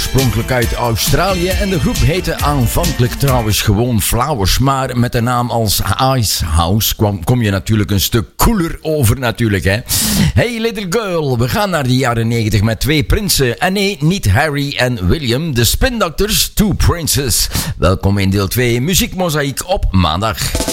oorspronkelijk uit Australië en de groep heette aanvankelijk trouwens gewoon Flowers, maar met een naam als Icehouse kom je natuurlijk een stuk cooler over natuurlijk, hè. Hey Little Girl, we gaan naar de jaren 90 met twee prinsen. En nee, niet Harry en William, de Spin Doctors, Two Princes. Welkom in deel 2 Muziekmozaïek op maandag.